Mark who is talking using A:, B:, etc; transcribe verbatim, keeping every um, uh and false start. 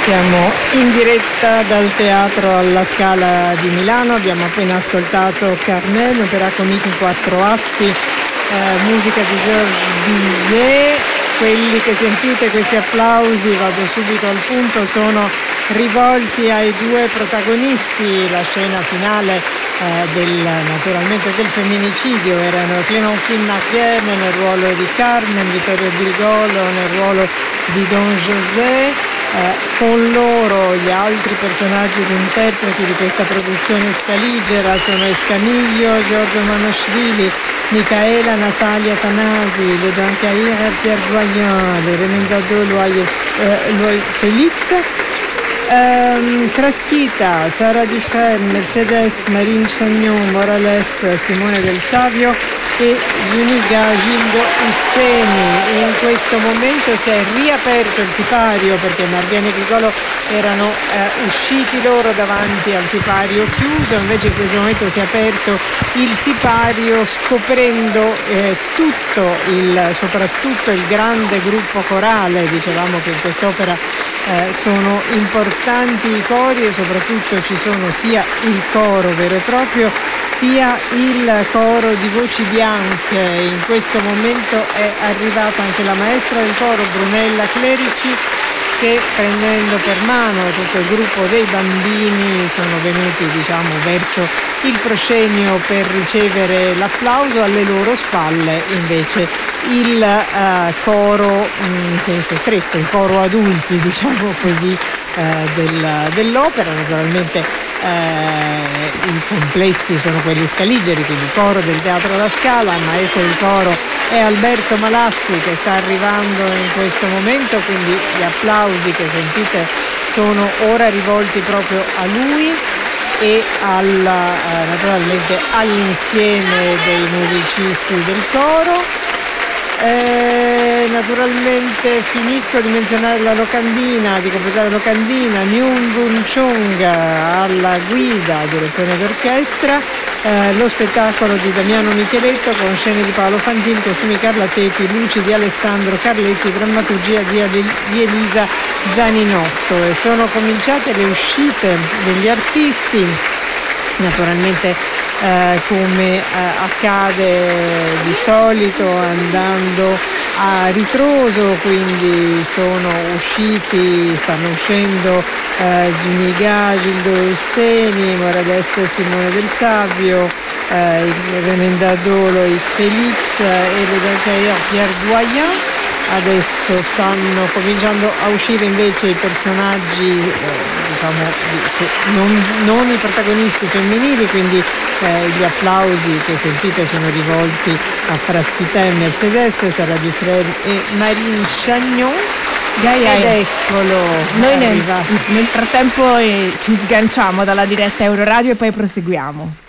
A: Siamo in diretta dal Teatro alla Scala di Milano, abbiamo appena ascoltato Carmen, opera comique in quattro atti, eh, musica di Georges Bizet. Quelli che sentite, questi applausi, vado subito al punto, sono rivolti ai due protagonisti. La scena finale eh, del, naturalmente del femminicidio erano Clémentine Marguerre nel ruolo di Carmen, Vittorio Virgolo nel ruolo di Don José. Eh, con loro gli altri personaggi ed interpreti di questa produzione scaligera sono Escaniglio, Giorgio Manoschvili, Micaela Natalia Tanasi, Le Dancaire, Pierre Doyen, Le Remendado, Loyer, eh, Loyer Félix, ehm, Frasquita, Sara Dufresne, Mercedes, Marine Chagnon, Morales, Simone Del Savio e Zuniga Gildo Usseni. In questo momento si è riaperto il sipario perché Marviene e Grigolo erano eh, usciti loro davanti al sipario chiuso, invece in questo momento si è aperto il sipario scoprendo eh, tutto il, soprattutto il grande gruppo corale. Dicevamo che in quest'opera eh, sono importanti i cori e soprattutto ci sono sia il coro vero e proprio sia il coro di voci bianche. In questo momento è arrivata anche la maestra del coro Brunella Clerici, che prendendo per mano tutto il gruppo dei bambini sono venuti diciamo verso il proscenio per ricevere l'applauso. Alle loro spalle invece il uh, coro in senso stretto, il coro adulti diciamo così uh, del, dell'opera. Naturalmente Eh, i complessi sono quelli scaligeri, quindi il coro del Teatro alla Scala. Il maestro del coro è Alberto Malazzi, che sta arrivando in questo momento, quindi gli applausi che sentite sono ora rivolti proprio a lui e alla, eh, naturalmente all'insieme dei musicisti del coro. Eh, naturalmente finisco di menzionare la locandina, di completare la locandina. Myung Bun Chung alla guida, direzione d'orchestra, eh, lo spettacolo di Damiano Micheletto con scene di Paolo Fantin, costumi Carla Teti, luci di Alessandro Carletti, drammaturgia di, Adel- di Elisa Zaninotto. E sono cominciate le uscite degli artisti, naturalmente Eh, come eh, accade di solito andando a ritroso, quindi sono usciti, stanno uscendo eh, Zuniga, Gildo Usseni, Morales Simone Del Savio, eh, il Remendadolo, il Felix e le Dancaire Pierre Doyen. Adesso stanno cominciando a uscire invece i personaggi, eh, diciamo, non, non i protagonisti femminili, quindi eh, gli applausi che sentite sono rivolti a Frasquita e Mercedes, Sara Dufresne e Marine Chagnon.
B: Gaia,
A: ed eccolo,
B: noi nel, nel frattempo eh, ci sganciamo dalla diretta Euroradio e poi proseguiamo.